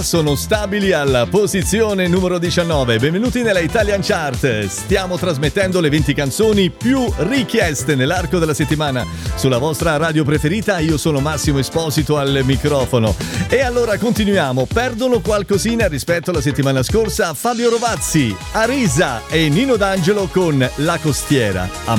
sono stabili alla posizione numero 19. Benvenuti nella Italian Chart. Stiamo trasmettendo le 20 canzoni più richieste nell'arco della settimana sulla vostra radio preferita. Io sono Massimo Esposito al microfono. E allora continuiamo. Perdono qualcosina rispetto alla settimana scorsa Fabio Rovazzi, Arisa e Nino D'Angelo con La Costiera.